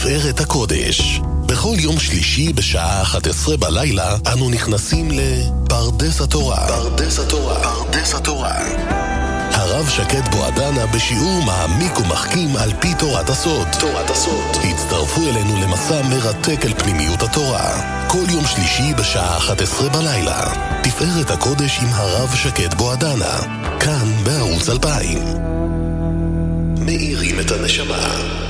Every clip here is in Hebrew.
תפארת הקודש. בכל יום שלישי בשעה 11 בלילה אנו נכנסים לפרדס התורה. פרדס התורה. פרדס התורה. הרב שקד בועדנה בשיעור מעמיק ומחכים על פי תורת הסוד. תורת הסוד. הצטרפו אלינו למסע מרתק אל פנימיות התורה. כל יום שלישי בשעה 11 בלילה. תפארת הקודש עם הרב שקד בועדנה. כאן בערוץ 2000. מאירים את הנשמה.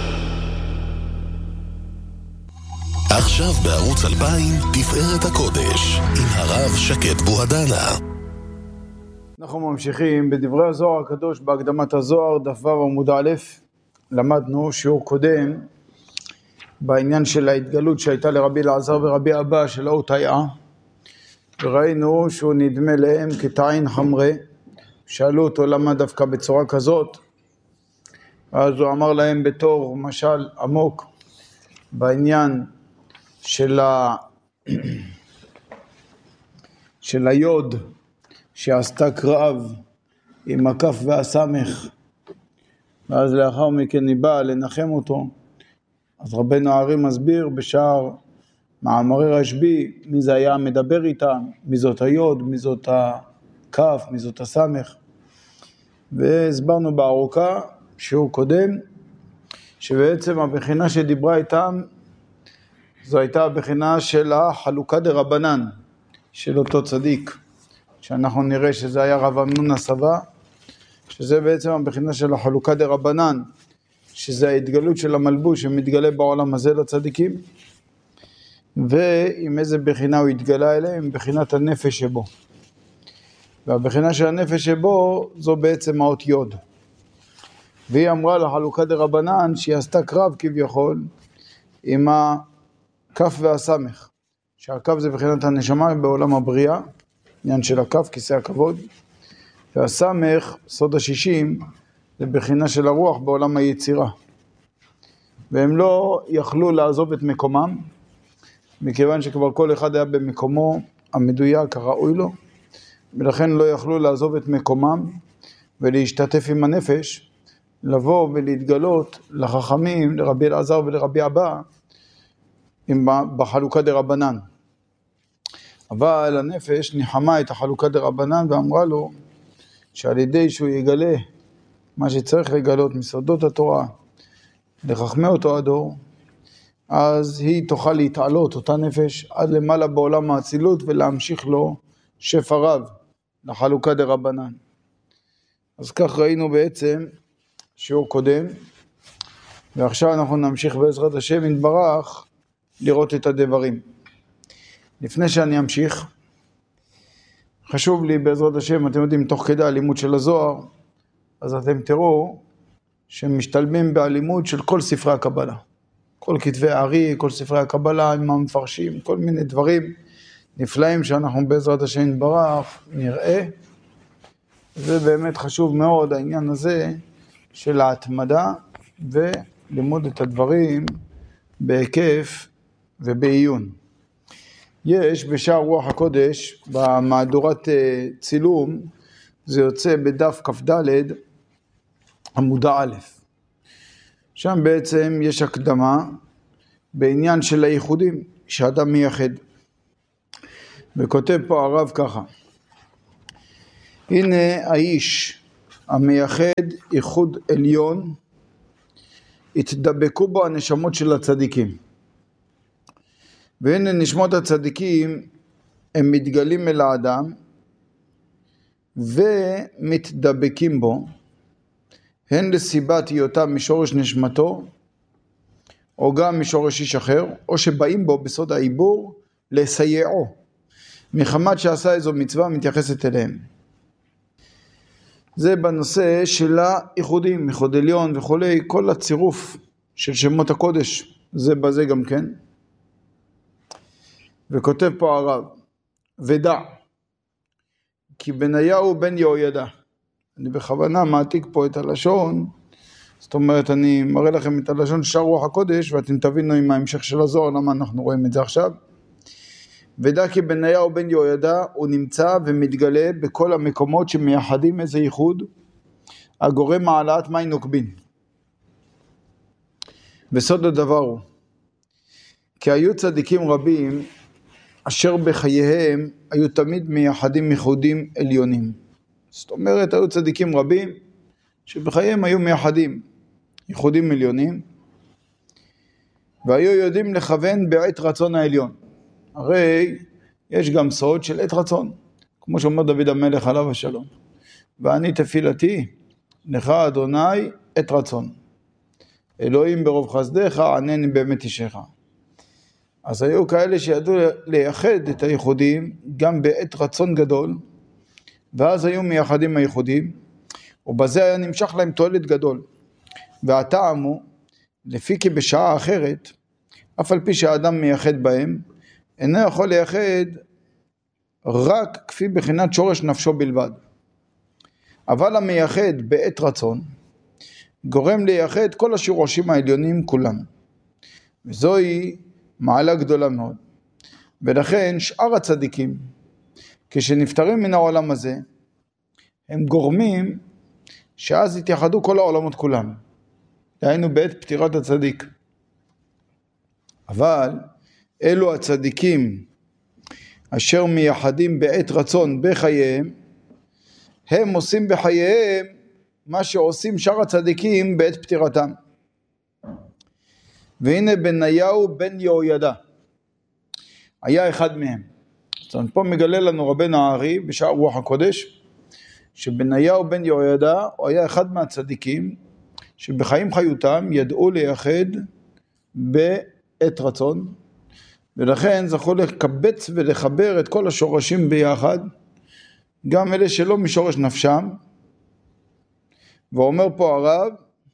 עכשיו בערוץ 2000, תפארת הקודש, עם הרב שקד בועדנה. אנחנו ממשיכים בדברי הזוהר הקדוש בהקדמת הזוהר, דף ו' עמוד א'. למדנו שיעור קודם בעניין של ההתגלות שהייתה לרבי אלעזר ורבי אבא של האות היה, וראינו שהוא נדמה להם כתעין חמרה. שאלו אותו למה דווקא בצורה כזאת, אז הוא אמר להם בתור משל עמוק בעניין של היוד שעשתה קרב עם הכף והסמך, ואז לאחר מכן היא באה לנחם אותו. אז רבנו הארי מסביר בשער מאמרי רשב"י מי זה היה מדבר איתה, מי זאת היוד, מי זאת הכף, מי זאת הסמך. והסברנו בארוכה שיעור קודם שבעצם הבחינה שדיברה איתם זו הייתה הבחינה של החלוקה דרבנן של אותו צדיק, שאנחנו נראה שזה היה רב אמנון הסבא, שזה בעצם הבחינה של החלוקה דרבנן, שזה ההתגלות של המלבוש שמתגלה בעולם הזה לצדיקים, ועם איזה בחינה הוא התגלה אליהם, בחינת הנפש שבו. והבחינה של הנפש שבו זו בעצם האות יוד. והיא אמרה לחלוקה דרבנן שהיא עשתה קרב כביכול עם הכף והסמך, שהכף זה בחינת הנשמה בעולם הבריאה, עניין של הכף, כיסא הכבוד, והסמך, סוד ה-60, זה בחינה של הרוח בעולם היצירה. והם לא יכלו לעזוב את מקומם, מכיוון שכבר כל אחד היה במקומו המדויק הראוי לו, ולכן לא יכלו לעזוב את מקומם ולהשתתף עם הנפש, לבוא ולהתגלות לחכמים, לרבי אלעזר ולרבי אבא, בחלוקה דרבנן. אבל הנפש ניחמה את החלוקה דרבנן ואמרה לו שעל ידי שהוא יגלה מה שצריך לגלות מסודות התורה לחכמי אותו הדור, אז היא תוכל להתעלות אותה נפש עד למעלה בעולם האצילות ולהמשיך לו שפע רב לחלוקה דרבנן. אז כך ראינו בעצם שיעור קודם, ועכשיו אנחנו נמשיך בעזרת השם יתברך לראות את הדברים. לפני שאני אמשיך, חשוב לי בעזרת השם, אתם יודעים, תוך כדי הלימוד של הזוהר, אז אתם תראו שמשתלבים בלימוד של כל ספרי הקבלה. כל כתבי הארי, כל ספרי הקבלה עם המפרשים, כל מיני דברים נפלאים שאנחנו בעזרת השם יתברך נראה. זה באמת חשוב מאוד העניין הזה של ההתמדה ולימוד את הדברים בהיקף ובעיון. יש בשער רוח הקודש במהדורת צילום, זה יוצא בדף כ"ד עמוד א', שם בעצם יש הקדמה בעניין של הייחודים שאדם מייחד, וכותב פה הרב ככה: הנה האיש המייחד ייחוד עליון, התדבקו בו הנשמות של הצדיקים, והנה נשמות הצדיקים הם מתגלים אל האדם ומתדבקים בו, הן לסיבת היותם משורש נשמתו או גם משורש איש אחר, או שבאים בו בסוד העיבור לסייעו מחמת שעשה איזו מצווה מתייחסת אליהם. זה בנושא של הייחודים, ייחוד עליון וכולי, כל הצירוף של שמות הקודש זה בזה גם כן. וכותב פה הרב: ודע כי בניהו בן יהוידע. אני בכוונה מעתיק פה את הלשון, זאת אומרת אני מראה לכם את הלשון של רוח הקודש ואתם תבינו עם ההמשך של הזוהר למה אנחנו רואים את זה עכשיו. ודע כי בניהו בן יהוידע הוא נמצא ומתגלה בכל המקומות שמייחדים איזה ייחוד הגורם העלאת מי נוקבין. וסוד הדבר הוא כי היו צדיקים רבים אשר בחייהם היו תמיד מייחדים ייחודים עליונים. זאת אומרת, היו צדיקים רבים שבחייהם היו מייחדים ייחודים עליונים, והיו יודעים לכוון בעת רצון העליון. הרי יש גם סוד של עת רצון, כמו שאומר דוד המלך עליו השלום, ואני תפילתי לך אדוני עת רצון, אלוהים ברוב חסדך ענני באמת אישך. אז היו כאלה שידעו לייחד את הייחודים גם בעת רצון גדול, ואז היו מייחדים הייחודים, ובזה היה נמשך להם תועלת גדול. והטעם הוא, לפי כי בשעה אחרת, אף על פי שהאדם מייחד בהם, אינו יכול לייחד רק כפי בחינת שורש נפשו בלבד. אבל המייחד בעת רצון, גורם לייחד כל השורשים העליונים כולם. וזוהי מעלה גדולה מאוד. ולכן שאר הצדיקים, כשנפטרים מן העולם הזה, הם גורמים שאז יתייחדו כל העולמות כולם. דהיינו בעת פטירת הצדיק. אבל אלו הצדיקים אשר מייחדים בעת רצון בחייהם, הם עושים בחייהם מה שעושים שאר הצדיקים בעת פטירתם. והנה בניהו בן יהוידע היה אחד מהם. זאת אומרת, פה מגלה לנו רבנו הארי בשער רוח הקודש, שבניהו בן יהוידע הוא היה אחד מהצדיקים שבחיים חיותם ידעו לייחד בעת רצון, ולכן זכו לקבץ ולחבר את כל השורשים ביחד, גם אלה שלא משורש נפשם. ואומר פה הרב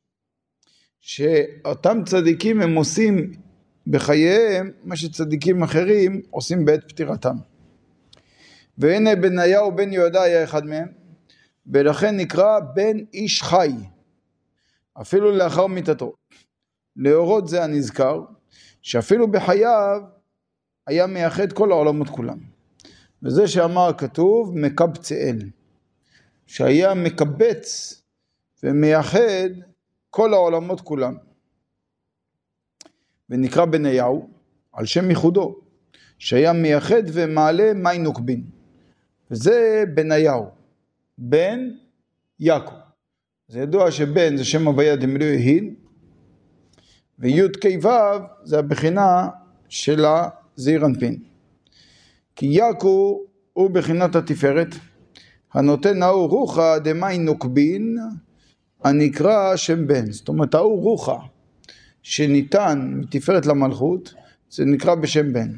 שאותם צדיקים הם עושים בחייהם מה שצדיקים אחרים עושים בעת פטירתם. והנה בניהו בן יהוידע היה אחד מהם, ולכן נקרא בן איש חי אפילו לאחר מיתתו. להורות זה הנזכר שאפילו בחייו היה מייחד כל העולמות כולם, וזה שאמר הכתוב מקבצאל, שהיה מקבץ ומייחד כל העולמות כולם. ונקרא בניהו על שם ייחודו, שהיה מייחד ומעלה מי נוקבין, וזה בניהו בן יעקב. זה ידוע שבן זה שם הוויה דמילוי יהין, ויוד כ"ו זה הבחינה של הזעיר אנפין. כי יעקב הוא בחינת התפארת, הנותן האור רוחה דמי נוקבין, הנקרא שם בן. זאת אומרת, האור רוחה שניתן מתפארת למלכות, זה נקרא בשם בן,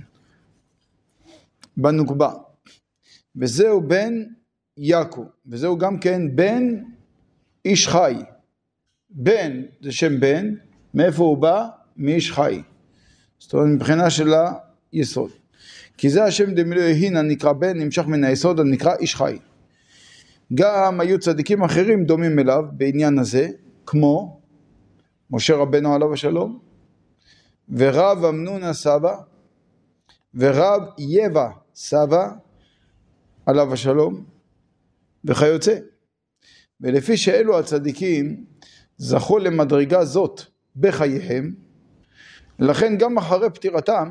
בנוקבה. וזהו בן יעקב, וזהו גם כן בן איש חי. בן זה שם בן, מאיפה הוא בא? מאיש חי. זאת אומרת, מבחינה של היסוד. כי זה השם דמילוי יהין הנקרא בן, נמשך מן היסוד הנקרא איש חי. גם היו צדיקים אחרים דומים אליו בעניין הזה, כמו משה רבנו עליו השלום, ורב אמנון סבא, ורב יבא סבא עליו השלום, וכיוצא. ולפי שאלו הצדיקים זכו למדרגה זאת בחייהם, לכן גם אחרי פטירתם,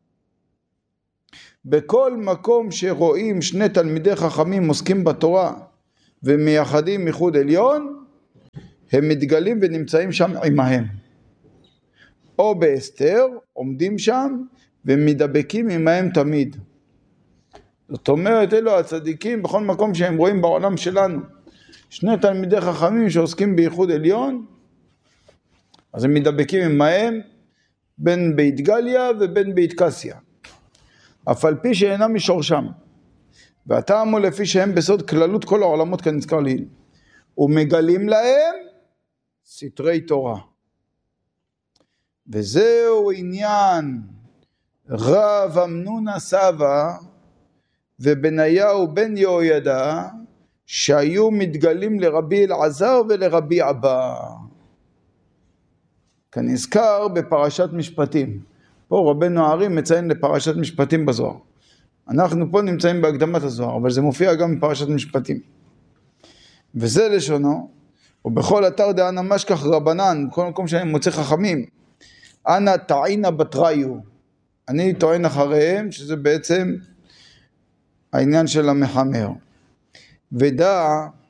בכל מקום שרואים שני תלמידי חכמים עוסקים בתורה ומייחדים ייחוד עליון, הם מתגלים ונמצאים שם עמהם. או באסתר עומדים שם ומדבקים עמהם תמיד. זאת אומרת, אלו הצדיקים בכל מקום שהם רואים בעולם שלנו שני תלמידי חכמים שעוסקים בייחוד עליון, אז הם מדבקים עמהם בין בית גליה ובין בית קסיה, אף על פי שאינם משורשם. והטעם הוא לפי שהם בסוד כללות כל העולמות כנזכר לעיל, ומגלים להם סתרי תורה. וזהו עניין רב אמנון סבא ובניהו בן יהוידע, שהיו מתגלים לרבי אלעזר ולרבי אבא, כנזכר בפרשת משפטים. פה רבנו הארי מציין לפרשת משפטים בזוהר. אנחנו פה נמצאים בהקדמת הזוהר, אבל זה מופיע גם בפרשת משפטים. וזה לשונו, ובכל אתר דאנה משכח רבנן, בכל מקום שאני מוצא חכמים, אנא תעינה בתראיו, אני טוען אחריהם שזה בעצם העניין של המחמר. ודע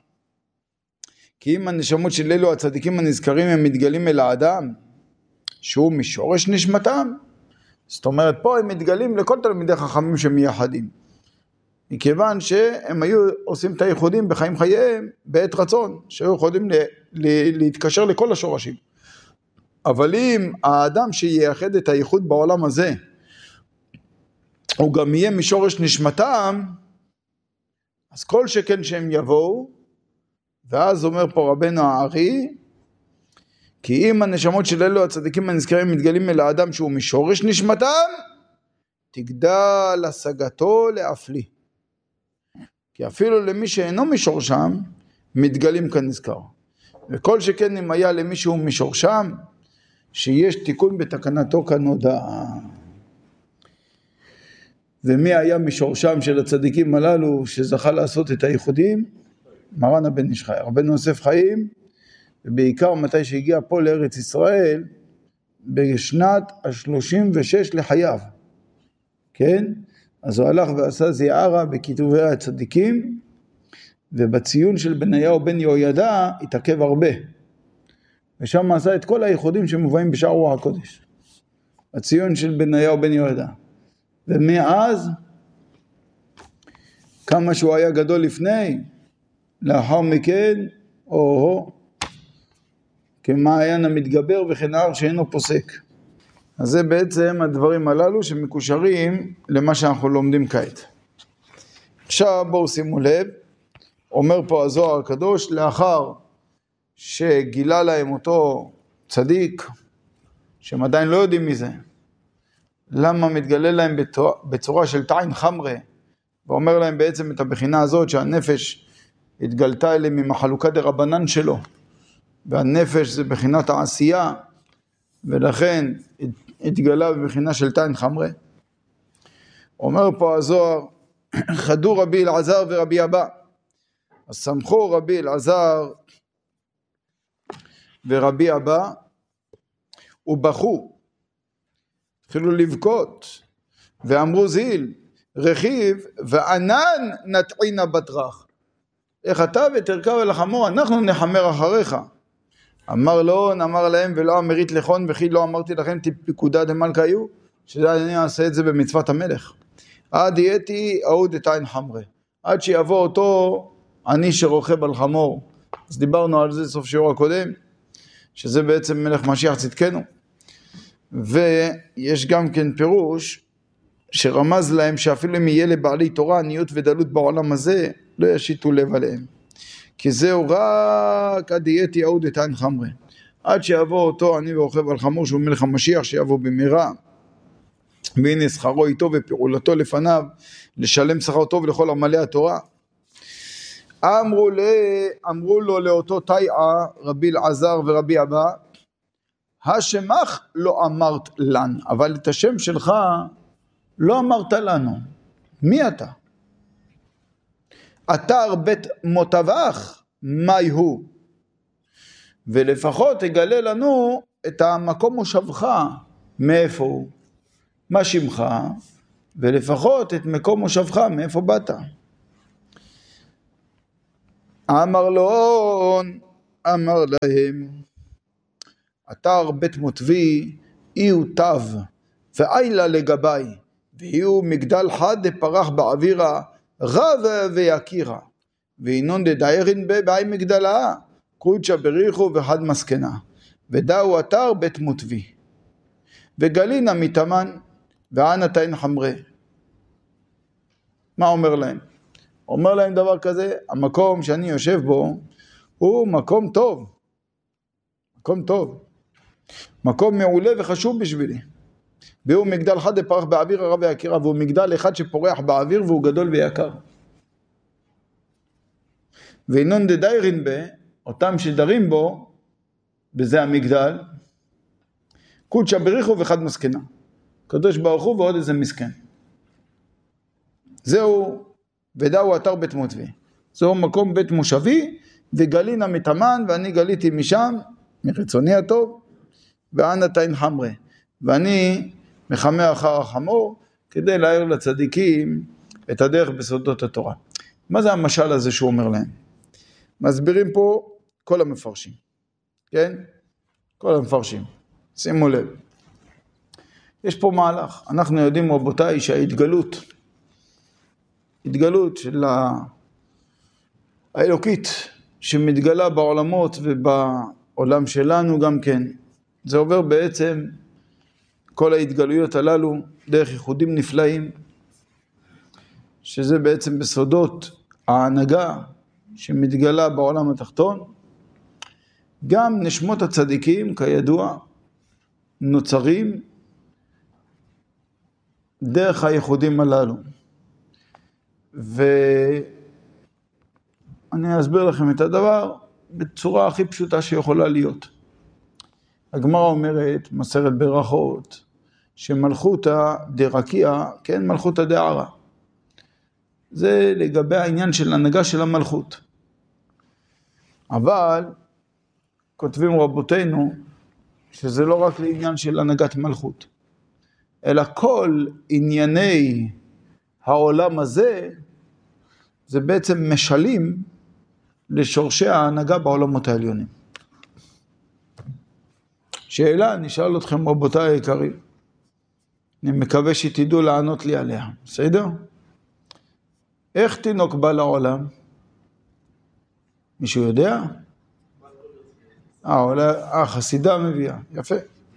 כי אם הנשמות של אלו הצדיקים הנזכרים הם מתגלים אל האדם שהוא משורש נשמתם, זאת אומרת פה הם מתגלים לכל תלמידי חכמים שמייחדים, מכיוון שהם היו עושים את הייחודים בחיים חייהם בעת רצון, שהיו יכולים להתקשר לכל השורשים. אבל אם האדם שייחד את הייחוד בעולם הזה הוא גם יהיה משורש נשמתם, אז כל שכן שהם יבואו, ואז אומר פה רבנו הארי, כי אם הנשמות של אלו הצדיקים הנזכרים מתגלים אל האדם שהוא משורש נשמתם, תגדל השגתו להפליא. כי אפילו למי שאינו משורשם, מתגלים כנזכר. וכל שכן אם היה למי שהוא משורשם, שיש תיקון בתקנתו כנודע. ומי היה משורשם של הצדיקים הללו שזכה לעשות את הייחודים? מרן הבן איש חי, רבנו יוסף חיים, ובעיקר מתי שהגיע פה לארץ ישראל, בשנת ה-36 לחייו, כן? אז הוא הלך ועשה זיערה בכיתובי הצדיקים, ובציון של בניהו בן יהוידע התעכב הרבה, ושם עשה את כל הייחודים שמובאים בשער רוח הקודש, הציון של בניהו בן יהוידע. ומאז, כמה שהוא היה גדול לפני, לאחר מכן, כמעיין המתגבר וכנהר שאינו פוסק. אז זה בעצם הדברים הללו שמקושרים למה שאנחנו לומדים כעת. עכשיו בואו שימו לב, אומר פה הזוהר הקדוש, לאחר שגילה להם אותו צדיק, שהם עדיין לא יודעים מזה, למה מתגלה להם בצורה של תעין חמרה, ואומר להם בעצם את הבחינה הזאת שהנפש התגלתה אליהם עם החלוקה דרבנן שלו, והנפש זה בחינת העשייה, ולכן התגלה בבחינה של תעין חמרה. אומר פה הזוהר, חדו רבי אלעזר ורבי אבא, אז סמכו רבי אלעזר ורבי אבא, ובכו, התחילו לבכות, ואמרו זיל, רכיב וענן נטעינה בטרח. איך אתה ותרכב אל החמור, אנחנו נחמר אחריך. אמר לא, אמר להם, ולא אמרית לכון, וכי לא אמרתי לכם פקודה דמלכה היו, שאני אעשה את זה במצוות המלך. עד יאתי אהוד את עין חמרה, עד שיבוא אותו אני שרוכב על חמור. אז דיברנו על זה סוף שיעור הקודם, שזה בעצם מלך משיח צדקנו. ויש גם כן פירוש שרמז להם שאפילו אם יהיה לבעלי תורה עניות ודלות בעולם הזה, לא ישיתו לב עליהם. כי זהו רק עד יאתי אהוד את עין חמרה, עד שיבוא אותו אני ורוכב על חמור שהוא מלך המשיח שיבוא במהרה, והנה שכרו איתו ופעולתו לפניו לשלם שכר טוב לכל עמלי התורה. אמרו לו לאותו תיעה רבי אלעזר ורבי אבא, השמך לא אמרת לן, אבל את השם שלך לא אמרת לנו. מי אתה? אתר בית מוטבח, מהי הוא? ולפחות תגלה לנו את המקום מושבך, מאיפה הוא? מה שמך? ולפחות את מקום מושבך, מאיפה באת? אמר להם, אתר בית מוטבי, אי תו, ואילה לגבי, ויהיו מגדל חד דפרח באווירה, רב ויקירה, ואינון דדיירין באי מגדלה, קודשא בריחו וחד מסכנה, ודאו אתר בית מוטבי, וגלינה מתאמן, ואנה תעין חמרה. מה אומר להם? אומר להם דבר כזה, המקום שאני יושב בו, הוא מקום טוב, מקום טוב, מקום מעולה וחשוב בשבילי, והוא מגדל חד דפרח באוויר הרב ויקרה, והוא מגדל אחד שפורח באוויר והוא גדול ויקר. ואינון דדיירין בה, אותם שדרים בו, בזה המגדל, קודשא בריחו וחד מסכנה, קדוש ברוך הוא ועוד איזה מסכן. זהו, ודאו אתר בית מוטבי, זהו מקום בית מושבי, וגלינה מתאמן, ואני גליתי משם, מרצוני הטוב, ואנה תעין חמרה, ואני מחמה אחר החמור, כדי להעיר לצדיקים את הדרך בסודות התורה. מה זה המשל הזה שהוא אומר להם? מסבירים פה כל המפרשים, כן? כל המפרשים, שימו לב. יש פה מהלך, אנחנו יודעים רבותיי שההתגלות של האלוקית שמתגלה בעולמות ובעולם שלנו גם כן, זה עובר בעצם כל ההתגלויות הללו דרך ייחודים נפלאים, שזה בעצם בסודות ההנהגה שמתגלה בעולם התחתון. גם נשמות הצדיקים כידוע נוצרים דרך הייחודים הללו. ואני אסביר לכם את הדבר בצורה הכי פשוטה שיכולה להיות. הגמרא אומרת, מסרת ברכות, שמלכותא דרקיע, כן, מלכותא דערא. זה לגבי העניין של הנהגה של המלכות. אבל כותבים רבותינו שזה לא רק לעניין של הנהגת מלכות, אלא כל ענייני העולם הזה, זה בעצם משלים לשורשי ההנהגה בעולמות העליונים. שאלה, נשאל אתכם רבותיי היקרים, אני מקווה שתדעו לענות לי עליה, בסדר? איך תינוק בא לעולם? מישהו יודע? חסידה מביאה, יפה.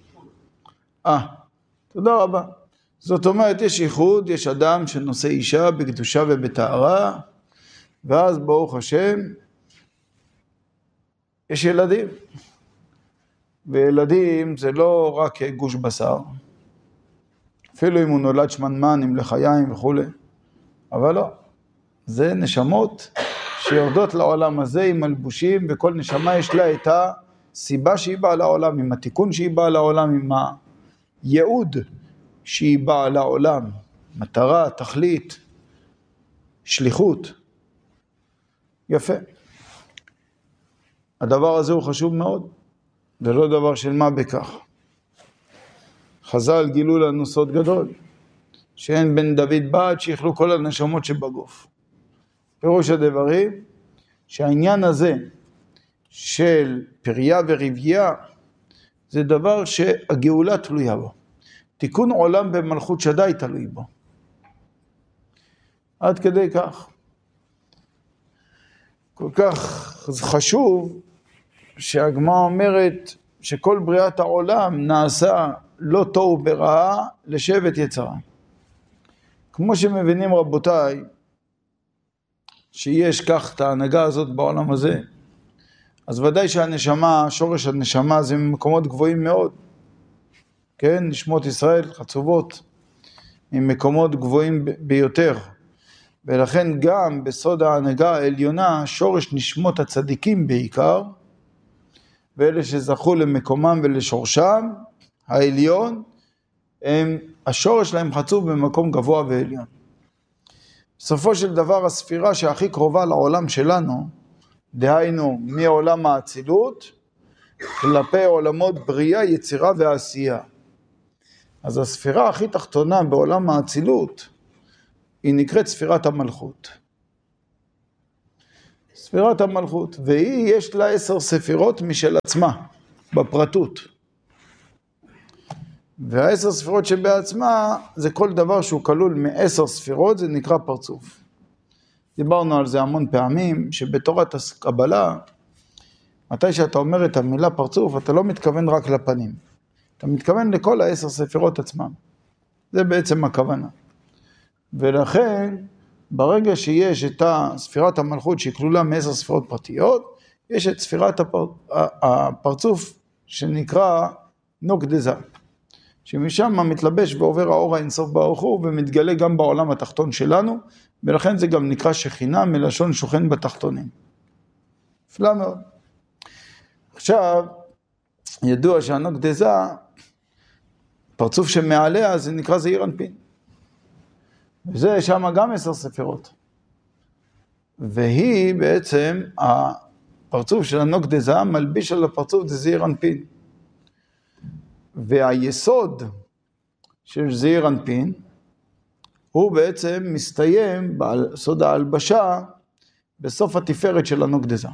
תודה רבה. זאת אומרת, יש ייחוד, יש אדם שנושא אישה בקדושה ובטהרה, ואז ברוך השם, יש ילדים. וילדים זה לא רק גוש בשר, אפילו אם הוא נולד שמנמן עם לחיים וכו', אבל לא. זה נשמות שיורדות לעולם הזה עם מלבושים, וכל נשמה יש לה את הסיבה שהיא באה לעולם, עם התיקון שהיא באה לעולם, עם הייעוד שהיא באה לעולם, מטרה, תכלית, שליחות. יפה. הדבר הזה הוא חשוב מאוד, זה לא דבר של מה בכך. חז"ל גילו לנו סוד גדול, שאין בן דוד בת שיכלו כל הנשמות שבגוף. פירוש הדברים, שהעניין הזה של פריה ורבייה, זה דבר שהגאולה תלויה בו. תיקון עולם במלכות שדי תלוי בו. עד כדי כך. כל כך חשוב שהגמרא אומרת שכל בריאת העולם נעשה לא טוב ברעה לשבט יצרה. כמו שמבינים רבותיי, שיש כך את ההנהגה הזאת בעולם הזה, אז ודאי שהנשמה, שורש הנשמה זה ממקומות גבוהים מאוד. כן, נשמות ישראל חצובות ממקומות גבוהים ביותר. ולכן גם בסוד ההנהגה העליונה, שורש נשמות הצדיקים בעיקר, ואלה שזכו למקומם ולשורשם העליון, השורש שלהם חצוב במקום גבוה ועליון. בסופו של דבר הספירה שהכי קרובה לעולם שלנו, דהיינו מעולם האצילות, כלפי עולמות בריאה, יצירה ועשייה. אז הספירה הכי תחתונה בעולם האצילות, היא נקראת ספירת המלכות. ספירת המלכות, והיא יש לה 10 ספירות משל עצמה, בפרטות. וה10 ספירות שבעצמה, זה כל דבר שהוא כלול מ10 ספירות, זה נקרא פרצוף. דיברנו על זה המון פעמים, שבתורת הקבלה, מתי שאתה אומר את המילה פרצוף, אתה לא מתכוון רק לפנים. אתה מתכוון לכל 10 ספירות עצמם. זה בעצם הכוונה. ולכן, ברגע שיש את ספירת המלכות שהיא כלולה מ10 ספירות פרטיות, יש את ספירת הפרצוף שנקרא נוקדזה, שמשם מתלבש ועובר האור האינסוף ברוך הוא ומתגלה גם בעולם התחתון שלנו, ולכן זה גם נקרא שכינה מלשון שוכן בתחתונים. נפלא מאוד. עכשיו, ידוע שהנוקדזה, פרצוף שמעליה זה נקרא זעיר אנפין. וזה שם גם 10 ספירות. והיא בעצם, הפרצוף של הנוקדזה מלביש על הפרצוף זה זעיר אנפין. והיסוד של זעיר אנפין, הוא בעצם מסתיים בסוד ההלבשה בסוף התפארת של הנוגדזה.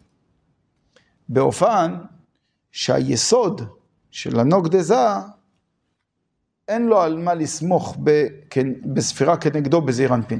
באופן שהיסוד של הנוגדזה אין לו על מה לסמוך בספירה כנגדו בזעיר אנפין.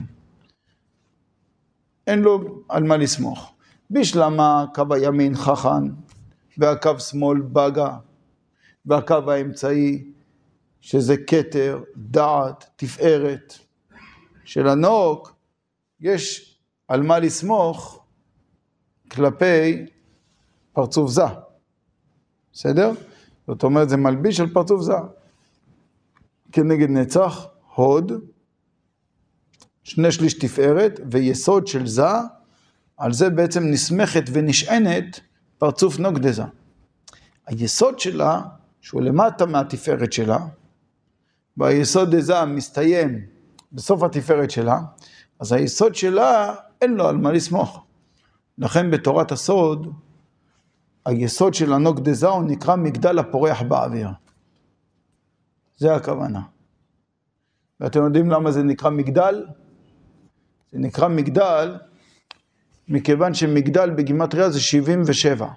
אין לו על מה לסמוך. בשלמה קו הימין חכן, והקו שמאל בגה, והקו האמצעי שזה כתר, דעת, תפארת של הנוק, יש על מה לסמוך כלפי פרצוף זה. בסדר? זאת אומרת, זה מלביש על פרצוף זה. כנגד נצח, הוד, 2/3 תפארת, ויסוד של זה, על זה בעצם נסמכת ונשענת פרצוף נוגדזה. היסוד שלה, שהוא למטה מהתפארת שלה, והיסוד הזה מסתיים בסוף התפארת שלה, אז היסוד שלה אין לו על מה לסמוך. לכן בתורת הסוד, היסוד של הנוגדזה הוא נקרא מגדל הפורח באוויר. זה הכוונה. ואתם יודעים למה זה נקרא מגדל? זה נקרא מגדל מכיוון שמגדל בגימטריה זה 77.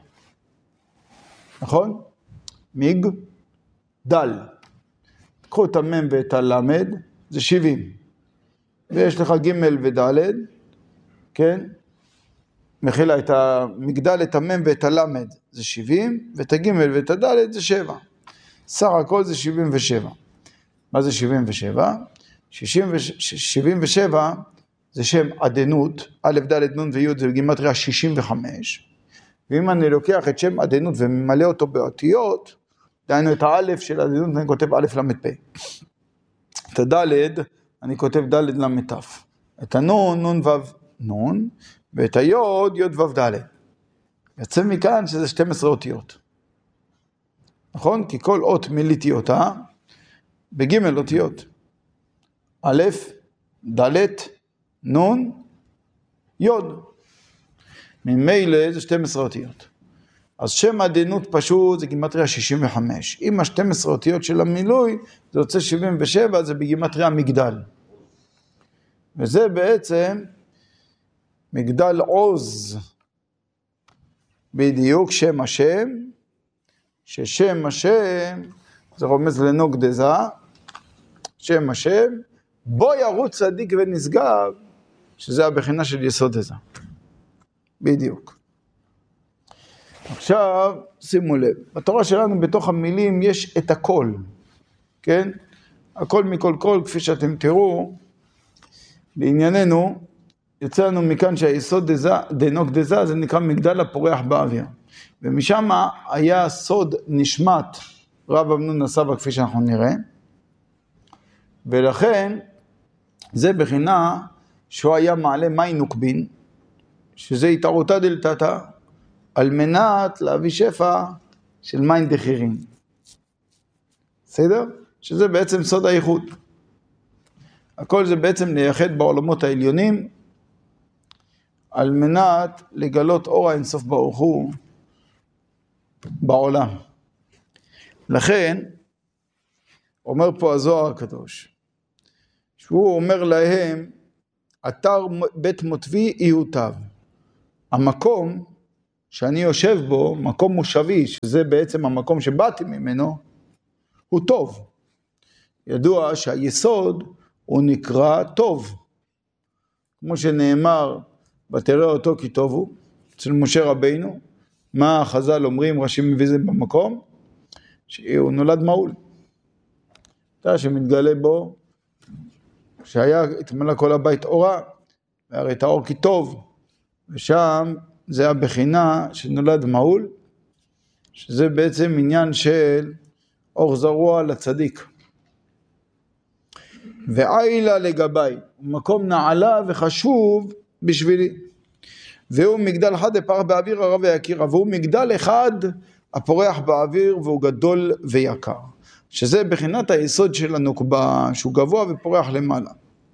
נכון? מגדל. קחו את המם ואת הלמד, זה 70. ויש לך ג' וד', כן? מכילה את המגדל, את המם ואת הלמד, זה 70, ואת הג' ואת הד' זה 7. סך הכל זה 77. מה זה 77? 77 זה שם עדנות, א' ד' נ' וי' זה בגימטריה 65, ואם אני לוקח את שם עדנות וממלא אותו באותיות, דהיינו את האלף של עדנות אני כותב א' ל' פ', את הד' אני כותב ד' ל' ת', את הנון נון ו' נון, ואת היוד יוד ו' ד', יוצא מכאן שזה 12 אותיות, נכון? כי כל אות מיליתי אותה בג' אותיות, א', ד', נון, יוד. ממילא זה 12 אותיות. אז שם עדינות פשוט זה גימטריה 65. עם ה-12 אותיות של המילוי, זה יוצא 77, זה בגימטריה מגדל. וזה בעצם מגדל עוז. בדיוק שם השם, ששם השם, זה רומז לנוגדזה, שם השם, בו ירוץ צדיק ונשגב, שזה הבחינה של יסוד הזה. בדיוק. עכשיו, שימו לב, בתורה שלנו בתוך המילים יש את הכל, כן? הכל מכל כל, כפי שאתם תראו, לענייננו, יוצא לנו מכאן שהיסוד דנוגדזה, זה נקרא מגדל הפורח באוויר. ומשם היה סוד נשמת רב אמנון הסבא, כפי שאנחנו נראה, ולכן, זה בחינה שהוא היה מעלה מי נוקבין, שזה התערותה דלתתה, על מנת להביא שפע של מים דחירים. בסדר? שזה בעצם סוד הייחוד. הכל זה בעצם לייחד בעולמות העליונים, על מנת לגלות אור האינסוף ברוך הוא בעולם. לכן, אומר פה הזוהר הקדוש, שהוא אומר להם, אתר בית מוטבי איותיו. המקום שאני יושב בו, מקום מושבי, שזה בעצם המקום שבאתי ממנו, הוא טוב. ידוע שהיסוד הוא נקרא טוב. כמו שנאמר, ותראה אותו כי טוב הוא, אצל משה רבינו, מה החז"ל אומרים, רש"י מביא זה במקום, שהוא נולד מעול. אתה שמתגלה בו, שהיה, התמלא כל הבית אורה, והרי את האור כי טוב, ושם זה הבחינה שנולד מעול, שזה בעצם עניין של אור זרוע לצדיק. ועילה לגבי, מקום נעלה וחשוב בשבילי. והוא מגדל אחד הפרח באוויר הרב ויקיר, והוא מגדל אחד הפורח באוויר והוא גדול ויקר. שזה בחינת היסוד של הנוקבה, שהוא גבוה ופורח למעלה.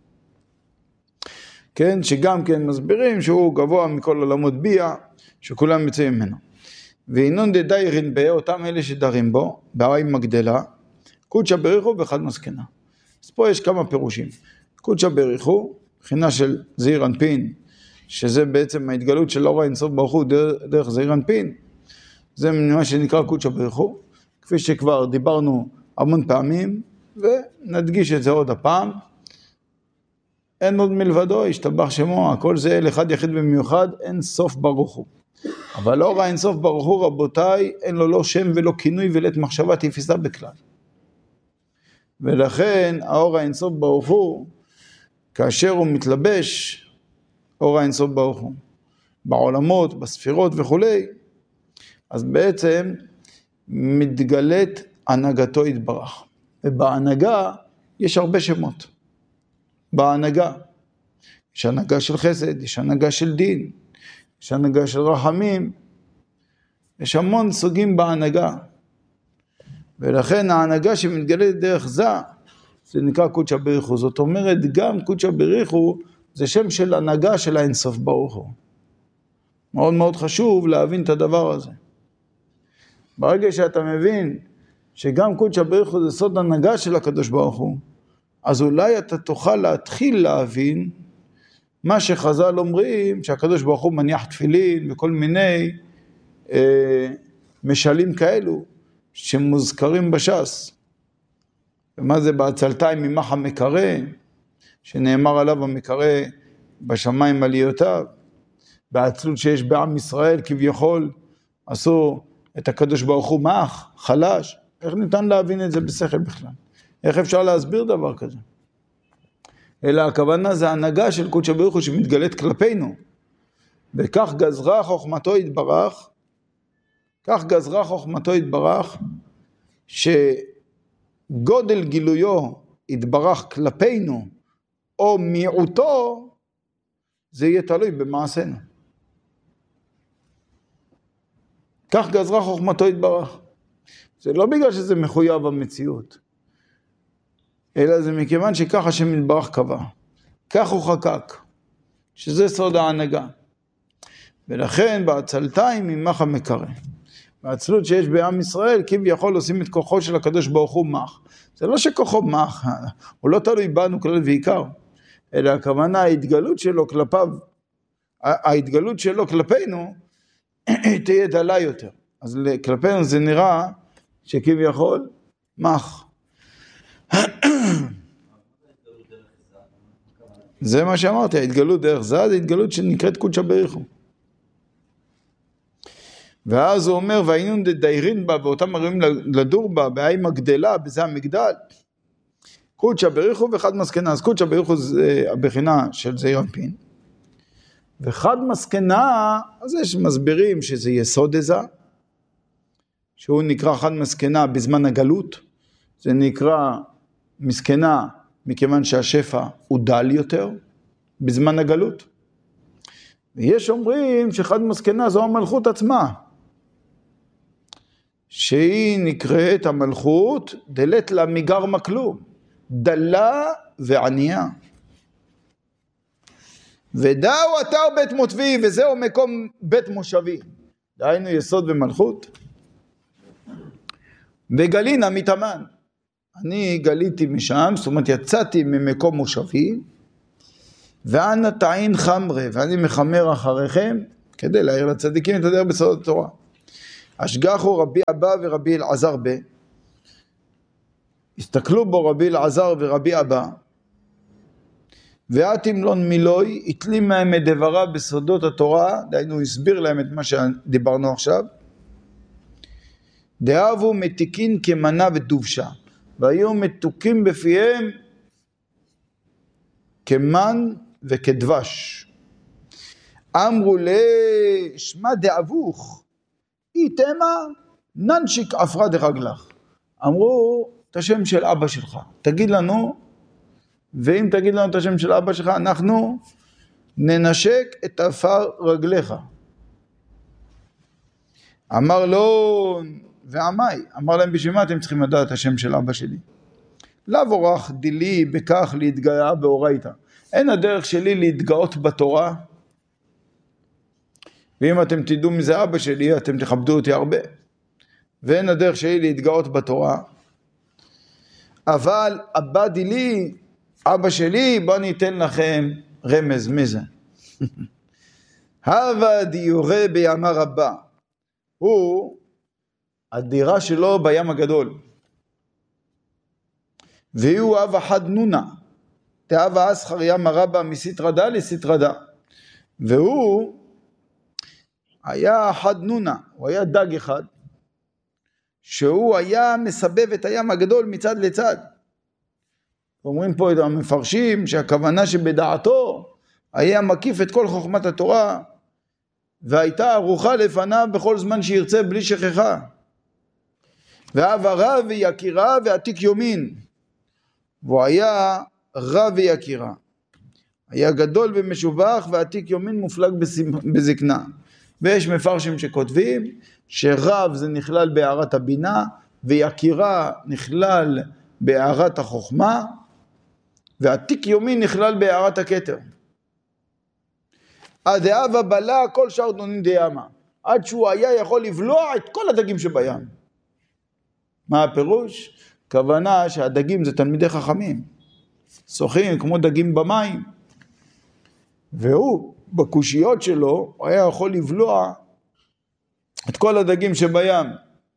כן, שגם כן מסבירים שהוא גבוה מכל עולמות ביע, שכולם יוצאים ממנו. ואינון דדיירין בה, אותם אלה שדרים בו, בהרי מגדלה, קודשא בריחו ואחד מסכנה. אז פה יש כמה פירושים. קודשא בריך הוא, בחינה של זעיר אנפין, שזה בעצם ההתגלות של אור האינסוף ברוך הוא דרך זעיר אנפין, זה מה שנקרא קודשא בריך הוא, כפי שכבר דיברנו המון פעמים, ונדגיש את זה עוד הפעם. אין עוד מלבדו, ישתבח שמו, הכל זה אל אחד יחיד במיוחד, אין סוף ברוך הוא. אבל אור האינסוף ברוך הוא, רבותיי, אין לו לא שם ולא כינוי ולית מחשבה תפיסה בכלל. ולכן האור האינסוף ברוך הוא, כאשר הוא מתלבש, אור האינסוף ברוך הוא, בעולמות, בספירות וכו', אז בעצם מתגלית הנהגתו יתברך. ובהנהגה יש הרבה שמות. בהנהגה יש הנהגה של חסד, יש הנהגה של דין, יש הנהגה של רחמים, יש המון סוגים בהנהגה. ולכן ההנהגה שמתגלית דרך זה נקרא קודשא בריך הוא. זאת אומרת, גם קודשא בריך הוא זה שם של הנהגה של האינסוף ברוך הוא. מאוד מאוד חשוב להבין את הדבר הזה. ברגע שאתה מבין שגם קודשא בריך הוא זה סוד הנהגה של הקדוש ברוך הוא, אז אולי אתה תוכל להתחיל להבין מה שחז"ל אומרים, שהקדוש ברוך הוא מניח תפילין וכל מיני משלים כאלו שמוזכרים בש"ס. ומה זה בעצלתיים ממך המקרא, שנאמר עליו המקרא בשמיים עליותיו, בעצלות שיש בעם ישראל כביכול עשו את הקדוש ברוך הוא מח, חלש. איך ניתן להבין את זה בשכל בכלל? איך אפשר להסביר דבר כזה? אלא הכוונה זה הנהגה של קודשא בריך הוא שמתגלית כלפינו. וכך גזרה חוכמתו יתברך, כך גזרה חוכמתו יתברך, שגודל גילויו יתברך כלפינו, או מיעוטו, זה יהיה תלוי במעשינו. כך גזרה חוכמתו יתברך. זה לא בגלל שזה מחויב המציאות, אלא זה מכיוון שכך השם יתברך קבע. כך הוא חקק, שזה סוד ההנהגה. ולכן בעצלתיים ממך המקרא. בעצלות שיש בעם ישראל, כביכול עושים את כוחו של הקדוש ברוך הוא מח. זה לא שכוחו מח, הוא לא תלוי בנו כלל ועיקר, אלא הכוונה ההתגלות שלו כלפיו, ההתגלות שלו כלפינו, תהיה דלה יותר. אז כלפינו זה נראה שכביכול מח. זה מה שאמרתי, ההתגלות דרך זה התגלות שנקראת קודשא בריך הוא. ואז הוא אומר, והיינו דיירין בה, ואותם מראים לדור בה, בהאי מגדלה, בזה המגדל. קודשא בריך הוא וחד מסקנה. אז קודשא בריך הוא זה הבחינה של זעיר אנפין. וחד מסקנה, אז יש מסבירים שזה יסוד איזה, שהוא נקרא חד מסקנה בזמן הגלות. זה נקרא מסקנה מכיוון שהשפע הוא דל יותר בזמן הגלות. ויש אומרים שחד מסקנה זו המלכות עצמה, שהיא נקראת המלכות דלת לה מגר מכלום, דלה וענייה. ודאו אתר בית מותבי, וזהו מקום בית מושבי. דהיינו יסוד ומלכות. וגלינה מתאמן. אני גליתי משם, זאת אומרת יצאתי ממקום מושבי, ואנה תעין חמרה, ואני מחמר אחריכם, כדי להעיר לצדיקים את הדרך בסוד התורה. השגחו רבי אבא ורבי אלעזר בה, הסתכלו בו רבי אלעזר ורבי אבא, ואתים לון מילוי, התלים מהם את דבריו בסודות התורה, דהיינו הסביר להם את מה שדיברנו עכשיו, דאבו מתיקין כמנה ודובשה, והיו מתוקים בפיהם כמן וכדבש. אמרו לשמה דאבוך, איתמה ננשיק עפרה דרגלך. אמרו את השם של אבא שלך, תגיד לנו, ואם תגיד לנו את השם של אבא שלך, אנחנו ננשק את עפר רגליך. אמר לו ועמי, אמר להם בשביל מה אתם צריכים לדעת את השם של אבא שלי? לאו אורח דילי בכך להתגאה באורייתא. אין הדרך שלי להתגאות בתורה, ואם אתם תדעו מזה אבא שלי, אתם תכבדו אותי הרבה. ואין הדרך שלי להתגאות בתורה. אבל עבדי לי, אבא שלי, בוא ניתן לכם רמז מזה. הווה דיורה בימה רבה, הוא הדירה שלו בים הגדול, והוא הווה חד נונה, תהווה אסחר ימה רבה מסתרדה לסתרדה, והוא היה חד נונה, הוא היה דג אחד, שהוא היה מסבב את הים הגדול מצד לצד. אומרים פה את המפרשים שהכוונה שבדעתו היה מקיף את כל חוכמת התורה, והייתה ערוכה לפניו בכל זמן שירצה בלי שכחה. והווה רב ויקירה ועתיק יומין, והוא היה רב ויקירה, היה גדול ומשובח ועתיק יומין מופלג בזקנה. ויש מפרשים שכותבים שרב זה נכלל בהערת הבינה, ויקירה נכלל בהערת החוכמה, ועתיק יומין נכלל בהערת הכתר. עד הווה בלה כל שאר דונין דימה, עד שהוא היה יכול לבלוע את כל הדגים שבים. מה הפירוש? כוונה שהדגים זה תלמידי חכמים, שוחים כמו דגים במים, והוא בקושיות שלו הוא היה יכול לבלוע את כל הדגים שבים.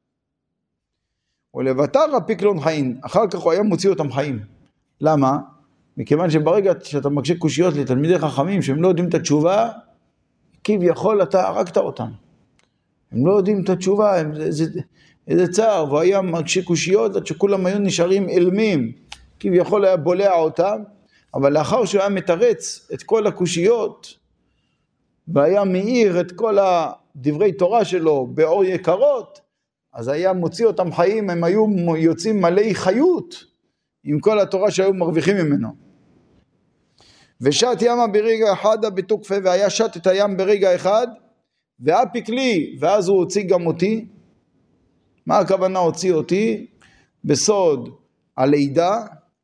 ולוותר הפיקלון חיים, אחר כך הוא היה מוציא אותם חיים. למה? מכיוון שברגע שאתה מקשה קושיות לתלמידי חכמים שהם לא יודעים את התשובה, כביכול אתה הרגת אותם. הם לא יודעים את התשובה, איזה צער, והוא היה מקשה קושיות עד שכולם היו נשארים אילמים, כביכול היה בולע אותם, אבל לאחר שהוא היה מתרץ את כל הקושיות, והיה מאיר את כל הדברי תורה שלו באור יקרות, אז היה מוציא אותם חיים, הם היו יוצאים מלאי חיות, עם כל התורה שהיו מרוויחים ממנו. ושת ימה ברגע אחד בתוקפה, והיה שת את הים ברגע אחד, ואפיק לי, ואז הוא הוציא גם אותי. מה הכוונה הוציא אותי? בסוד הלידה,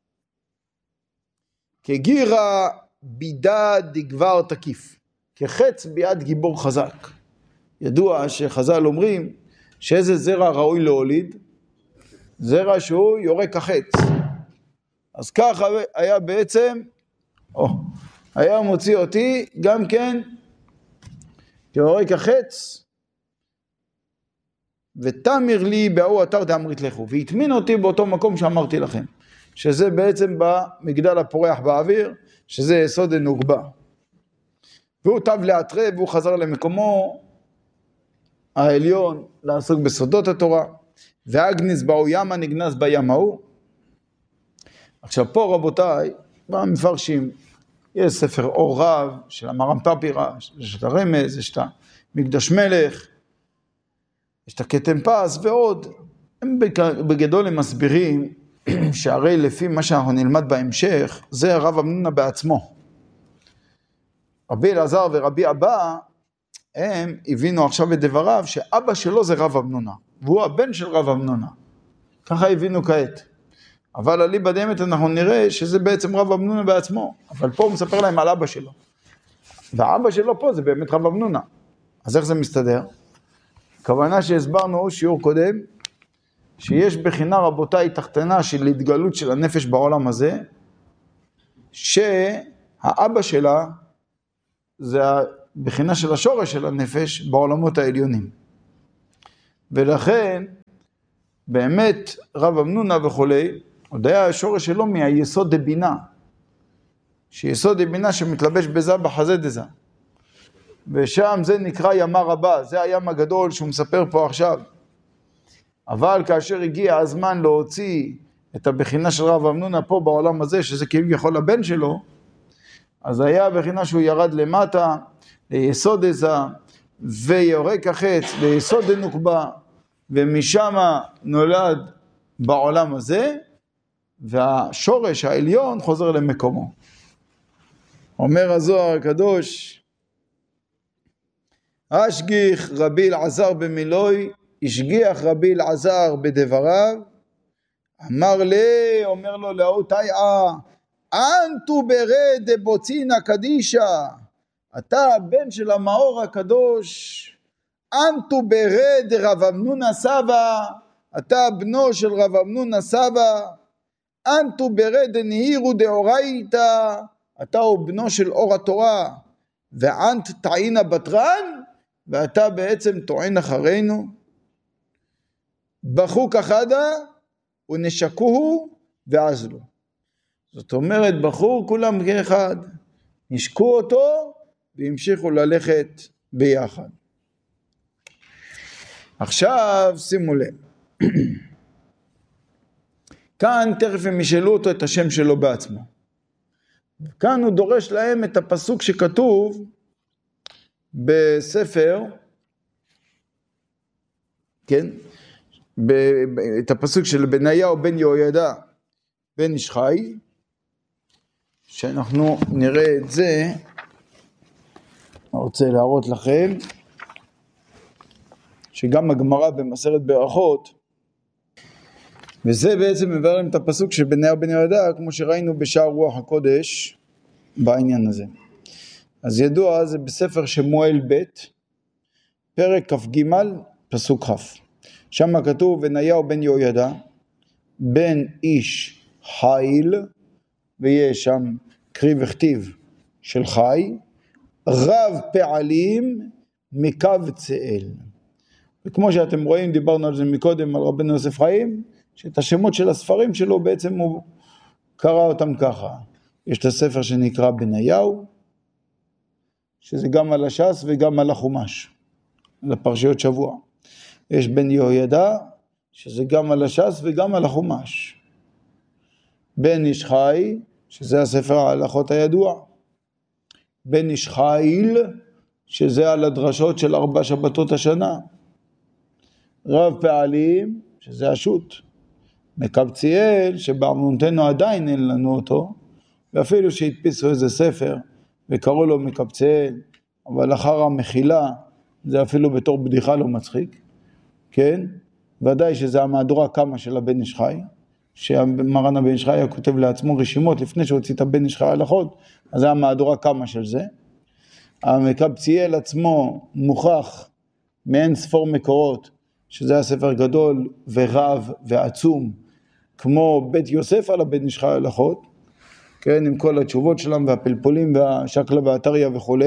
כגירה בידה דגבר תקיף, כחץ ביד גיבור חזק. ידוע שחז"ל אומרים שאיזה זרע ראוי להוליד? זרע שהוא יורה כחץ. אז ככה היה בעצם, היה מוציא אותי גם כן כיורה כחץ, ותמיר לי באו אתר דאמרית לכו, והתמין אותי באותו מקום שאמרתי לכם, שזה בעצם במגדל הפורח באוויר, שזה יסוד הנוגבה. והוא טב להתרב, והוא חזר למקומו העליון לעסוק בסודות התורה, והגניס באו ימה נגנס בים ההוא. עכשיו פה רבותיי, במפרשים, יש ספר אור רב של המר"ם פפירה, יש את הרמז, יש את מקדש מלך, יש את הכתם פס ועוד. הם בגדול הם מסבירים שהרי לפי מה שאנחנו נלמד בהמשך, זה הרב אמנונה בעצמו. רבי אלעזר ורבי אבא, הם הבינו עכשיו בדבריו שאבא שלו זה רב אמנונה, והוא הבן של רב אמנונה. ככה הבינו כעת. אבל עלי בדמת אנחנו נראה שזה בעצם רב אמנונה בעצמו, אבל פה הוא מספר להם על אבא שלו. והאבא שלו פה זה באמת רב אמנונה. אז איך זה מסתדר? הכוונה שהסברנו שיעור קודם, שיש בחינה רבותיי תחתנה של התגלות של הנפש בעולם הזה, שהאבא שלה זה הבחינה של השורש של הנפש בעולמות העליונים. ולכן באמת רב אמנונה וכולי, עוד היה השורש שלו מהיסוד דבינה, שיסוד דבינה שמתלבש בזה בחזה דזה, ושם זה נקרא ימה רבה, זה הים הגדול שהוא מספר פה עכשיו. אבל כאשר הגיע הזמן להוציא את הבחינה של רב אמנונה פה בעולם הזה, שזה כביכול הבן שלו, אז היה הבחינה שהוא ירד למטה, ליסוד דזה, ויורה כחץ, ליסוד דנוקבה, ומשם נולד בעולם הזה, והשורש העליון חוזר למקומו. אומר הזוהר הקדוש, השגיח רבי אלעזר במילוי, השגיח רבי אלעזר בדבריו, אמר לי, אומר לו לאו תאיה, אנטו ברד דבוצינה קדישה, אתה הבן של המאור הקדוש, אנטו ברד רב אמנונה סבא, אתה בנו של רב אמנונה סבא, אנטו ברד נהירו דאורייתא, אתה הוא בנו של אור התורה, ואנט תעינה בתרן, ואתה בעצם טוען אחרינו. בחו כחדה ונשקוהו ועזלו. זאת אומרת, בחור כולם כאחד, נשקו אותו והמשיכו ללכת ביחד. עכשיו שימו לב, כאן תכף הם ישאלו אותו את השם שלו בעצמו. כאן הוא דורש להם את הפסוק שכתוב בספר, כן? את הפסוק של בניהו בן יהוידע בן איש חי, שאנחנו נראה את זה, אני רוצה להראות לכם, שגם הגמרא במסכת ברכות, וזה בעצם מבאר להם את הפסוק של בניהו בן יהוידע, כמו שראינו בשער רוח הקודש בעניין הזה. אז ידוע, זה בספר שמואל ב', פרק כ"ג, פסוק כ'. שם כתוב, בניהו בן יהוידע, בן איש חיל, ויש שם קריא וכתיב של חי, רב פעלים מקו צאל. וכמו שאתם רואים, דיברנו על זה מקודם, על רבנו יוסף חיים, שאת השמות של הספרים שלו בעצם הוא קרא אותם ככה. יש את הספר שנקרא בניהו, שזה גם על הש"ס וגם על החומש, על הפרשיות שבוע. יש בן יהוידע, שזה גם על הש"ס וגם על החומש. בן איש חי, שזה הספר ההלכות הידוע. בן איש חיל, שזה על הדרשות של 4 שבתות השנה. רב פעלים, שזה השו"ת. מקבציאל, שבארמונותינו עדיין אין לנו אותו, ואפילו שהדפיסו איזה ספר, וקראו לו מקבציאל, אבל אחר המחילה, זה אפילו בתור בדיחה לא מצחיק, כן? ודאי שזה המהדורה כמה של הבן איש חי, שמרן הבן איש חי היה כותב לעצמו רשימות, לפני שהוציא את הבן איש חי הלכות, אז זה המהדורה כמה של זה. המקבציאל עצמו מוכח מאין ספור מקורות, שזה הספר גדול ורב ועצום, כמו בית יוסף על הבן איש חי הלכות, כן, עם כל התשובות שלהם והפלפולים והשקלה והאתריה וכו'.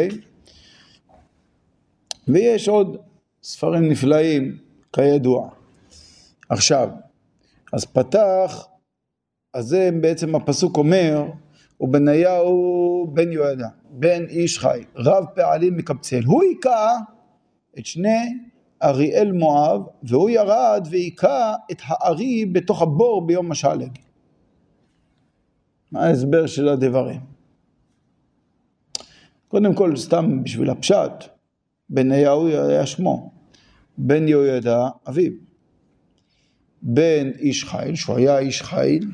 ויש עוד ספרים נפלאים כידוע. עכשיו, אז פתח, אז זה בעצם הפסוק אומר, ובניהו בן יהוידע, בן איש חי, רב פעלים מקבציאל. הוא היכה את שני אריאל מואב, והוא ירד והיכה את הארי בתוך הבור ביום השלג. מה ההסבר של הדברים? קודם כל, סתם בשביל הפשט, בניהו היה שמו, בן יהוידע אביו, בן איש חיל, שהוא היה איש חיל,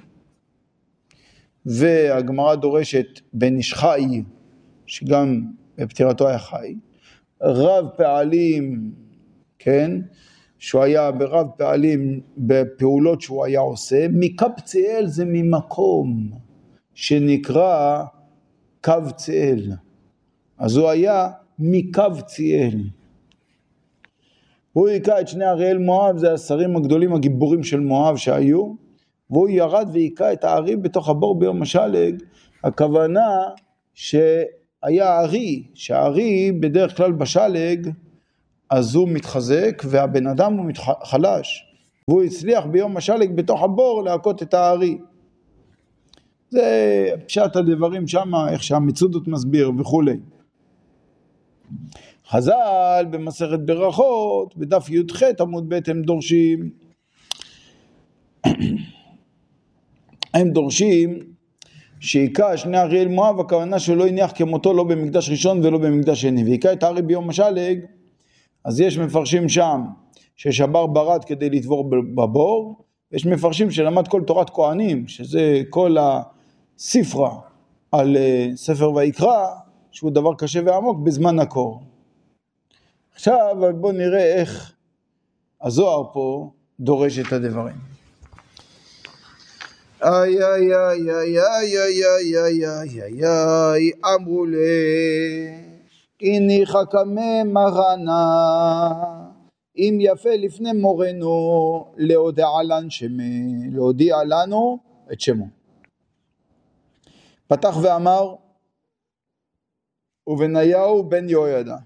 והגמרא דורשת בן איש חי, שגם בפטירתו היה חי, רב פעלים, כן, שהוא היה ברב פעלים בפעולות שהוא היה עושה, מקבציאל זה ממקום שנקרא קבציאל, אז הוא היה מקבציאל. הוא היכה את שני אריאל מואב, זה השרים הגדולים הגיבורים של מואב שהיו, והוא ירד והיכה את הארי בתוך הבור ביום השלג. הכוונה שהיה ארי, שהארי בדרך כלל בשלג, אז הוא מתחזק והבן אדם הוא חלש, והוא הצליח ביום השלג בתוך הבור להכות את הארי. זה פשט הדברים שם, איך שהמצודות מסביר וכו'. חז"ל במסכת ברכות, בדף י"ח עמוד ב' הם דורשים שהיכה שני אריאל מואב, הכוונה שלא הניח כמותו לא במקדש ראשון ולא במקדש שני, והיכה את הארי ביום השלג. אז יש מפרשים שם ששבר ברד כדי לטבור בבור, יש מפרשים שלמד כל תורת כהנים, שזה כל הספרה על ספר ויקרא, שהוא דבר קשה ועמוק בזמן הקור. עכשיו בואו נראה איך הזוהר פה דורש את הדברים. איי איי איי איי איי איי איי איי איי אמרו לי איני חכמי מרנה, אם יפה לפני מורנו להודיע לנו את שמו. פתח ואמר, ובניהו בן יהוידע.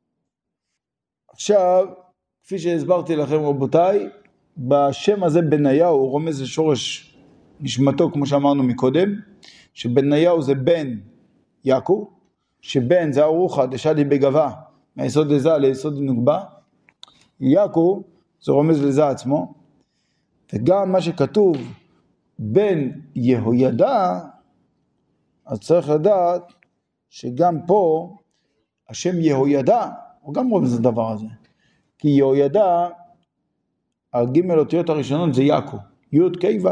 עכשיו, כפי שהסברתי לכם רבותיי, בשם הזה בניהו הוא רומז לשורש נשמתו, כמו שאמרנו מקודם, שבניהו זה בן יעקב, שבן זה ארוחה דשדי בגבה, מהיסוד לזה ליסוד נוגבה, יעקב זה רומז לזה עצמו, וגם מה שכתוב בן יהוידע, אז צריך לדעת שגם פה השם יהוידע הוא גם רומז לדבר הזה, כי יהוידע, הגימל אותיות הראשונות זה יעקב, י' כ' ו'.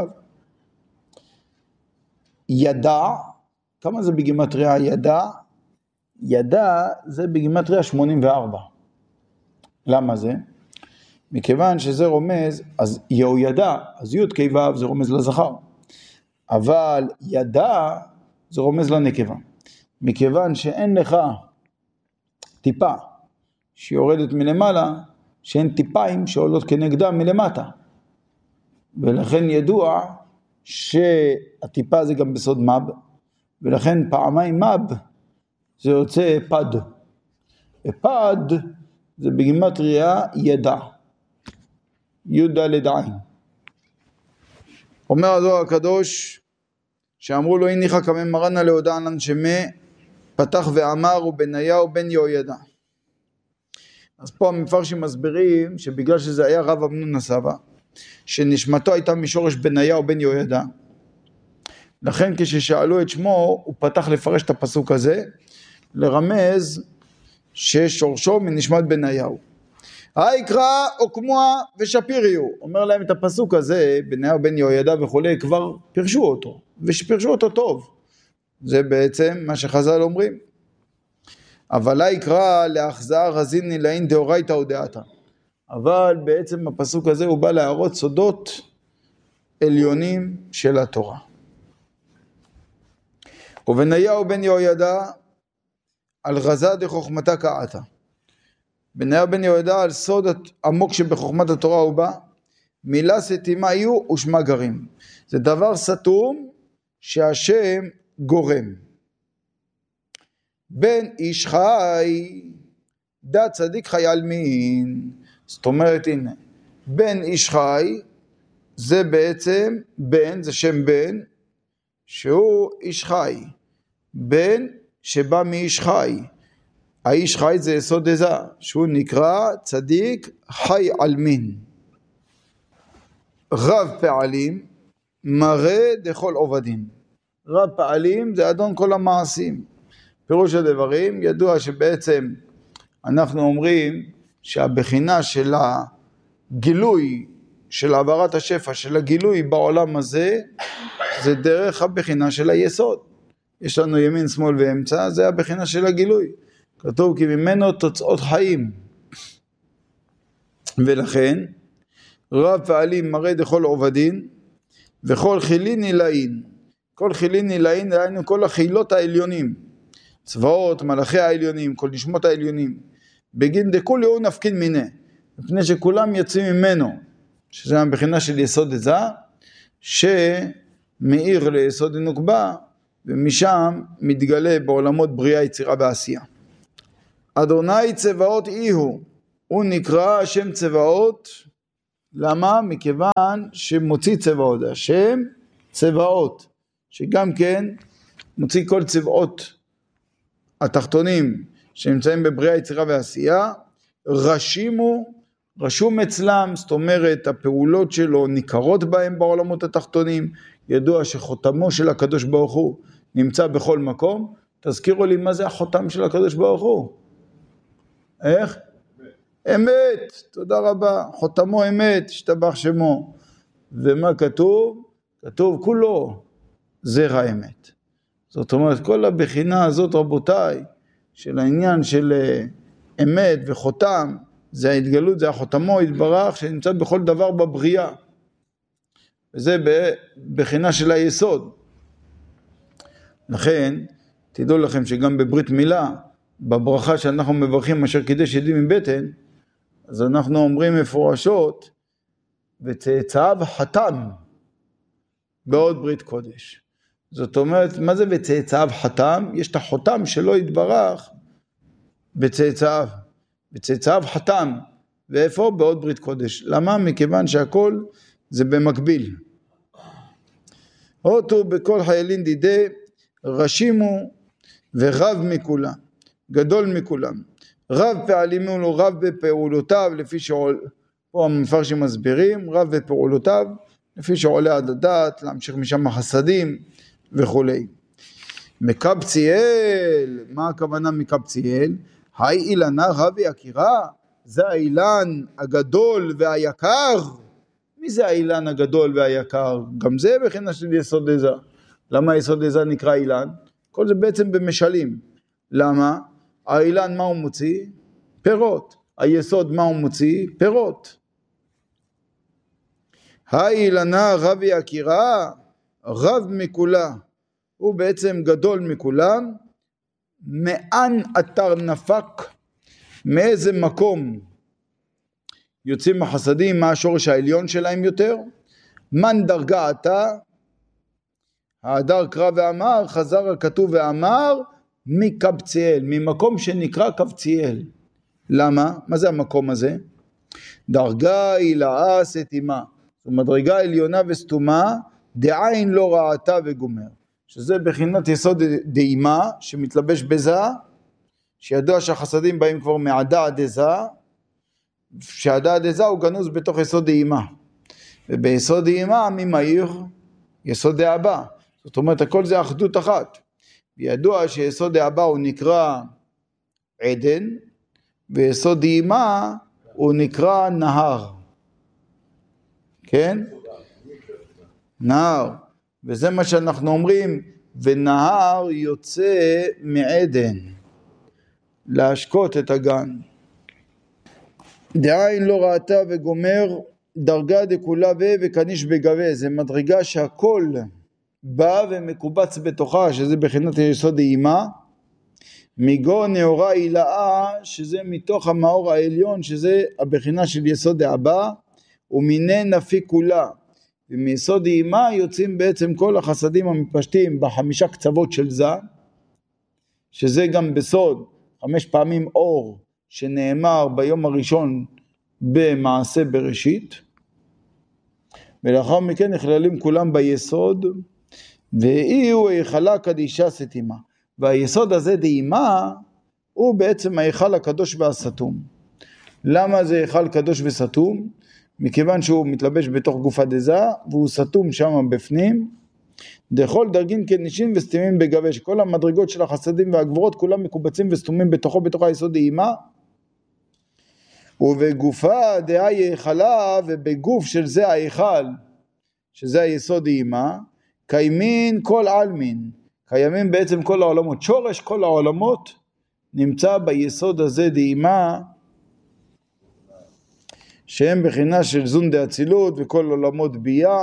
ידע, כמה זה בגימטריה ידע? ידע זה בגימטריה 84. למה זה? מכיוון שזה רומז, אז יהוידע, אז י' כ' ו' זה רומז לזכר, אבל ידע זה רומז לנקבה. מכיוון שאין לך טיפה שיורדת מלמעלה, שאין טיפיים שעולות כנגדה מלמטה, ולכן ידוע שהטיפה זה גם בסוד מב, ולכן פעמיים מב זה יוצא פד. פד זה בגימטריה ידע, י"ד עין. אומר הזוהר הקדוש, שאמרו לו הניחא קמא מרנא להודענן שמא, פתח ואמר ובניהו בן יהוידע. אז פה המפרשים מסבירים שבגלל שזה היה רב אמנון הסבא, שנשמתו הייתה משורש בניהו בן יהוידע, לכן כששאלו את שמו הוא פתח לפרש את הפסוק הזה, לרמז ששורשו מנשמת בניהו. היקרא עוקמוה ושפיריו, אומר להם את הפסוק הזה, בניהו בן יהוידע וכולי, כבר פרשו אותו, ושפרשו אותו טוב. זה בעצם מה שחז"ל אומרים. אבל היקרא לאחזר רזין נילאין דאורייתא ודעתא. אבל בעצם הפסוק הזה הוא בא להראות סודות עליונים של התורה. ובניהו בן יהוידע על רזה דחוכמתה קעתה. בניהו בן יהוידע על סוד עמוק שבחוכמת התורה הוא בא, מילה סתימה יהיו ושמה גרים. זה דבר סתום שהשם גורם. בן איש חי, דה צדיק חי על מין. זאת אומרת, הנה, בן איש חי, זה בעצם בן, זה שם בן, שהוא איש חי. בן שבא מאיש חי. האיש חי זה יסוד דזה, שהוא נקרא צדיק חי על מין. רב פעלים, מראה דכל עובדים. רב פעלים זה אדון כל המעשים. פירוש הדברים, ידוע שבעצם אנחנו אומרים שהבחינה של הגילוי, של העברת השפע, של הגילוי בעולם הזה, זה דרך הבחינה של היסוד. יש לנו ימין, שמאל ואמצע, זה הבחינה של הגילוי. כתוב כי ממנו תוצאות חיים. ולכן, רב פעלים מראה דכל עובדין, וכל חילין נילאין. כל חילין נילאין, דהיינו כל החילות העליונים. צבאות, מלאכי העליונים, כל נשמות העליונים. בגין דכולי הוא נפקין מיני. מפני שכולם יוצאים ממנו. שזה הבחינה של יסוד דזה, שמאיר ליסוד נוקבה, ומשם מתגלה בעולמות בריאה, יצירה ועשייה. אדוני צבאות איהו, הוא נקרא השם צבאות, למה? מכיוון שמוציא צבאות, השם צבאות, שגם כן מוציא כל צבאות התחתונים שנמצאים בבריאה, יצירה ועשייה, רשום אצלם, זאת אומרת הפעולות שלו ניכרות בהם בעולמות התחתונים, ידוע שחותמו של הקדוש ברוך הוא נמצא בכל מקום. תזכירו לי מה זה החותם של הקדוש ברוך הוא. איך? אמת, תודה רבה, חותמו אמת, השתבח שמו. ומה כתוב? כתוב כולו זרע אמת. זאת אומרת כל הבחינה הזאת רבותיי, של העניין של אמת וחותם, זה ההתגלות, זה החותמו התברך שנמצא בכל דבר בבריאה. וזה בחינה של היסוד. לכן, תדעו לכם שגם בברית מילה, בברכה שאנחנו מברכים אשר קידש ידי מבטן, אז אנחנו אומרים מפורשות, וצאצאיו חתן. בעוד ברית קודש. זאת אומרת, מה זה בצאצאיו חתם? יש את החותם שלא יתברך בצאצאיו. בצאצאיו חתם. ואיפה? בעוד ברית קודש. למה? מכיוון שהכל זה במקביל. אותו בכל חיילים דידי, רשימו ורב מכולם, גדול מכולם. רב פעלימו לו, רב בפעולותיו, לפי שעול, פה המפרשים מסבירים, רב בפעולותיו, לפי שעולה עד הדעת, להמשיך משם החסדים וכו'. מקבציאל, מה הכוונה מקבציאל? היי אילנה רבי עקירא, זה האילן הגדול והיקר. מי זה האילן הגדול והיקר? גם זה בחינה של יסוד דזה. למה יסוד דזה נקרא אילן? כל זה בעצם במשלים. למה? האילן מה הוא מוציא? פירות. היסוד מה הוא מוציא? פירות. האילנה רבי עקירא, רב מכולה. הוא בעצם גדול מכולם. מאן אתר נפק, מאיזה מקום יוצאים החסדים, מה השורש העליון שלהם יותר? מן דרגה אתה, האדר קרא ואמר, חזר הכתוב ואמר, מקבציאל, ממקום שנקרא קבציאל. למה? מה זה המקום הזה? דרגה הילאה סתימה, זו מדרגה עליונה וסתומה, דעין לא ראתה וגומר. שזה בחינת יסוד דאימה, שמתלבש בזה, שידוע שהחסדים באים כבר מעדה דזה, שהעדה דזה הוא גנוז בתוך יסוד דאימה. וביסוד דאימה מי מאיר? יסוד דאבא. זאת אומרת, הכל זה אחדות אחת. וידוע שיסוד דאבא הוא נקרא עדן, ויסוד דאימה הוא נקרא נהר. כן? נהר. וזה מה שאנחנו אומרים, ונהר יוצא מעדן, להשקות את הגן. דעין לא ראתה וגומר, דרגה דכולה וכניש בגבה, זה מדרגה שהכל בא ומקובץ בתוכה, שזה בחינת יסוד דאימה, מגו נאורה הילאה, שזה מתוך המאור העליון, שזה הבחינה של יסוד דאבא, ומיני נפיק כולה. ומיסוד דאימה יוצאים בעצם כל החסדים המתפשטים בחמישה קצוות של זה, שזה גם בסוד 5 פעמים אור, שנאמר ביום הראשון במעשה בראשית, ולאחר מכן נכללים כולם ביסוד, ואי הוא היכלה קדישה סתימה. והיסוד הזה דאימה הוא בעצם ההיכל הקדוש והסתום. למה זה היכל קדוש וסתום? מכיוון שהוא מתלבש בתוך גופה דזה, והוא סתום שם בפנים, דכל דרגין כנישים וסתימים בגבי, שכל המדרגות של החסדים והגבורות כולם מקובצים וסתומים בתוכו, בתוך היסוד דאימה, ובגופה דהה היכלה, ובגוף של זה ההיכל, שזה היסוד דאימה, קיימין כל עלמין, קיימים בעצם כל העולמות, שורש כל העולמות נמצא ביסוד הזה דאימה, שהם בחינה של זון דאצילות וכל עולמות בייה,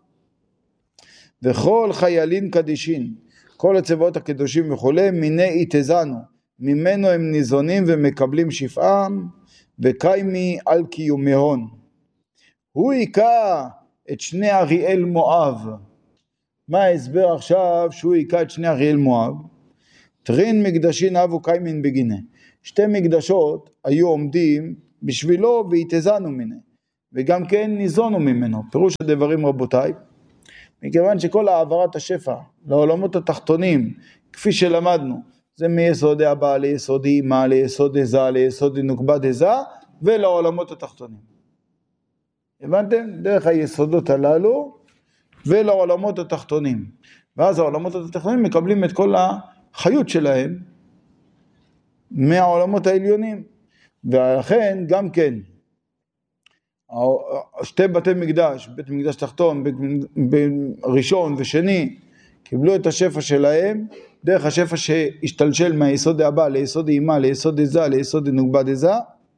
וכל חיילין קדישין, כל הצבאות הקדושים וכולי, מיני התזנו, ממנו הם ניזונים ומקבלים שפעם, וקיימי על קיומהון. הוא היקע את שני אריאל מואב. מה ההסבר עכשיו שהוא היקע את שני אריאל מואב? טרין מקדשין אבו קיימין בגינה. 2 מקדשות היו עומדים בשבילו והתזנו מיני, וגם כן ניזונו ממנו. פירוש הדברים רבותיי, מכיוון שכל העברת השפע לעולמות התחתונים, כפי שלמדנו, זה מיסוד דאבא ליסוד דאימה, ליסוד דזה, ליסוד דנוקבה דזה, ולעולמות התחתונים. הבנתם? דרך היסודות הללו, ולעולמות התחתונים. ואז העולמות התחתונים מקבלים את כל החיות שלהם, מהעולמות העליונים. ולכן גם כן, 2 בתי מקדש, בית מקדש תחתון, ראשון ושני, קיבלו את השפע שלהם, דרך השפע שהשתלשל מהיסוד דאבא ליסוד דאימה, ליסוד דזה, ליסוד דנוקבה דזה,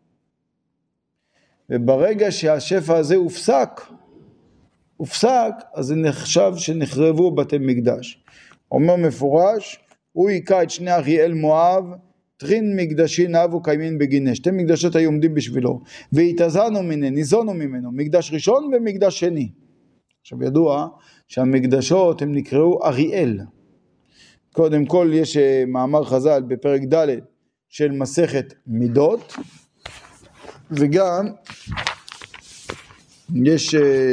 וברגע שהשפע הזה הופסק, אז זה נחשב שנחרבו בתי מקדש. אומר מפורש, הוא היקע את שני אריאל מואב, טרין מקדשין אבו קיימין בגינה, 2 מקדשות היו עומדים בשבילו, והתאזנו ממנו, ניזונו ממנו, מקדש ראשון ומקדש שני. עכשיו ידוע שהמקדשות הם נקראו אריאל. קודם כל יש מאמר חז"ל בפרק ד' של מסכת מידות, וגם יש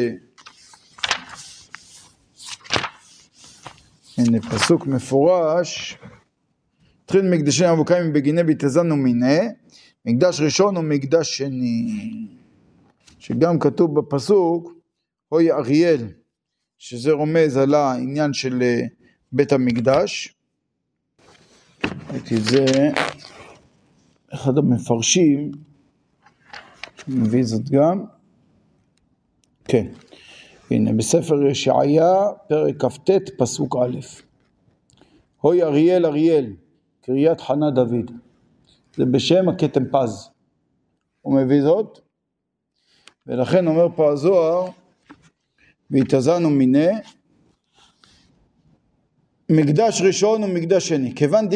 הנה פסוק מפורש, תחיל מקדשי אבוקיים בגיני ביתזן ומיני, מקדש ראשון ומקדש שני, שגם כתוב בפסוק הוי אריאל, שזה רומז על העניין של בית המקדש. ראיתי את זה, אחד המפרשים מביא זאת גם, כן, הנה בספר ישעיה פרק כ"ט פסוק א', הוי אריאל אריאל קריית חנה דוד, זה בשם הכתם פז, הוא מביא זאת, ולכן אומר פה הזוהר, והתאזנו מיני, מקדש ראשון ומקדש שני, כיוון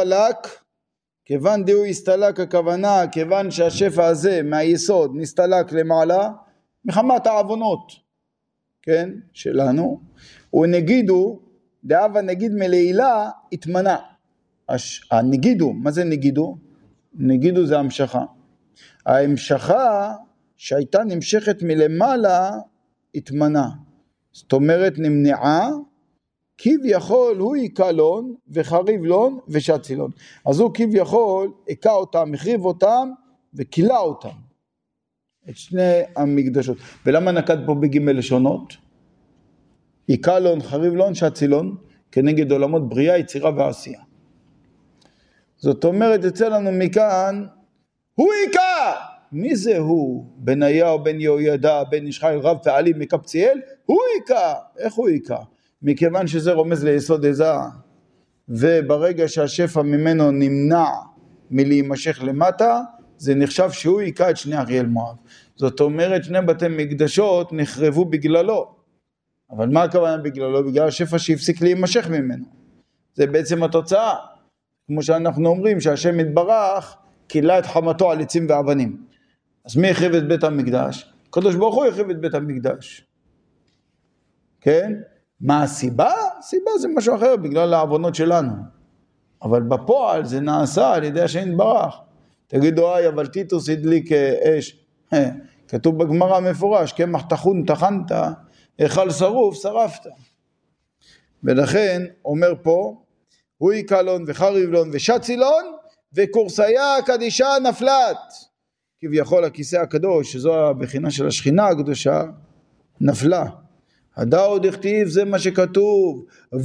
דיהו הסתלק הכוונה, כיוון שהשפע הזה מהיסוד נסתלק למעלה, מחמת העוונות, כן, שלנו, ונגידו, דאבה נגיד מלילה, התמנע. הנגידו, מה זה נגידו? נגידו זה המשכה. ההמשכה שהייתה נמשכת מלמעלה, התמנע. זאת אומרת, נמנעה, כביכול הוא עיקה לון, וחריב לון, ושצי לון. אז הוא כביכול עיקה אותם, החריב אותם, וקילה אותם. את שני המקדשות. ולמה נקד פה בג' לשונות? עיקה לון, חריב לון, שצי לון, כנגד עולמות בריאה, יצירה ועשייה. זאת אומרת, יצא לנו מכאן, הוא עיקה! מי זה הוא? בניה או בן יהוידע, בן ישחי, רב פעלים מקפציאל? הוא עיקה! איך הוא עיקה? מכיוון שזה רומז ליסוד עזה, וברגע שהשפע ממנו נמנע מלהימשך למטה, זה נחשב שהוא עיקה את שני אריאל מואב. זאת אומרת, שני בתי מקדשות נחרבו בגללו. אבל מה הכוונה בגללו? בגלל השפע שהפסיק להימשך ממנו. זה בעצם התוצאה. כמו שאנחנו אומרים שהשם יתברך קילה את חמתו על עצים ואבנים. אז מי החריב את בית המקדש? הקדוש ברוך הוא החריב את בית המקדש. כן? מה הסיבה? הסיבה זה משהו אחר בגלל העוונות שלנו. אבל בפועל זה נעשה על ידי השם יתברך. תגידו, אבל טיטוס הדליק אש. כתוב בגמרא מפורש, כמח טחון טחנת, היכל שרוף שרפת. ולכן אומר פה, הוא עיקה לון וחריב לון ושצי לון, וקורסיה הקדישה נפלת. כביכול הכיסא הקדוש, שזו הבחינה של השכינה הקדושה, נפלה. הדאו דכתיב, זה מה שכתוב,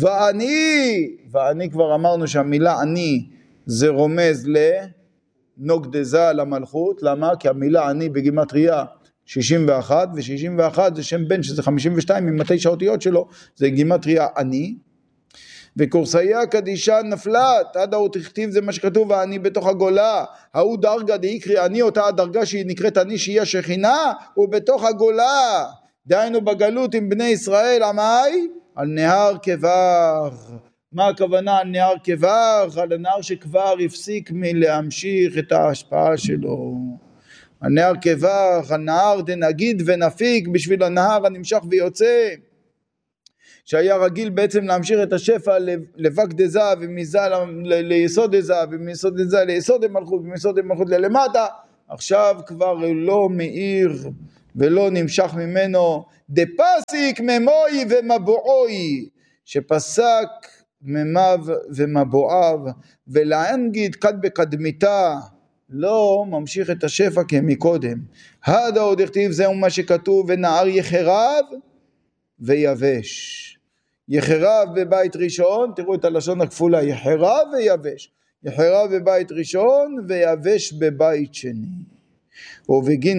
ואני כבר אמרנו שהמילה אני זה רומז לנוגדזה למלכות. למה? כי המילה אני בגימטריה 61, ו61 זה שם בן שזה 52 עם 9 אותיות שלו, זה גימטריה אני. וקורסיה קדישה נפלת, הדאו דכתיב, זה מה שכתוב, ואני בתוך הגולה, ההוא דרגה דאיקרי אני, אותה הדרגה שהיא נקראת אני שהיא השכינה, ובתוך הגולה, דהיינו בגלות עם בני ישראל, עמי? על נהר כבח. מה הכוונה על נהר כבח? על הנהר שכבר הפסיק מלהמשיך את ההשפעה שלו. על נהר כבח, על נהר דנגיד ונפיק, בשביל הנהר הנמשך ויוצא, שהיה רגיל בעצם להמשיך את השפע לבק דזה, ומזה ליסוד דזה, ומיסוד דזה ליסוד המלכות, ומיסוד המלכות ללמטה. עכשיו כבר לא מאיר ולא נמשך ממנו, דפסיק ממוי ומבועוי, שפסק ממיו ומבועיו, ולהנגיד כד בקדמיתה, לא ממשיך את השפע כמקודם. הדאו דכתיב, זהו מה שכתוב, ונהר יחרב ויבש. יחרב בבית ראשון, תראו את הלשון הכפולה, יחרב ויבש. יחרב בבית ראשון ויבש בבית שני. ובגין